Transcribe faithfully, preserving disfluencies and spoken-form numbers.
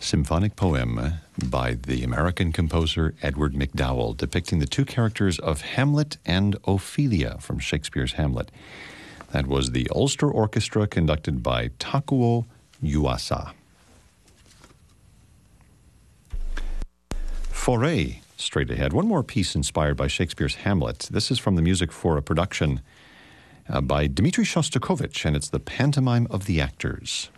symphonic poem by the American composer Edward MacDowell, depicting the two characters of Hamlet and Ophelia from Shakespeare's Hamlet. That was the Ulster Orchestra, conducted by Takuo Yuasa. Foray, straight ahead. One more piece inspired by Shakespeare's Hamlet. This is from the music for a production uh, by Dmitri Shostakovich, and it's the Pantomime of the Actors.